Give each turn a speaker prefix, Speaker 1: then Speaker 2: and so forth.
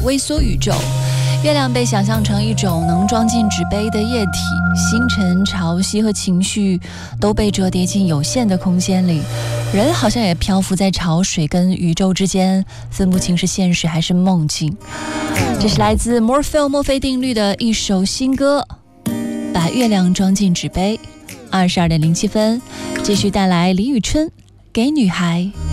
Speaker 1: 微缩宇宙。月亮被想象成一种能装进纸杯的液体，星辰、潮汐和情绪都被折叠进有限的空间里，人好像也漂浮在潮水跟宇宙之间，分不清是现实还是梦境。这是来自墨菲定律的一首新歌，把月亮装进纸杯。22:07，继续带来李宇春《给女孩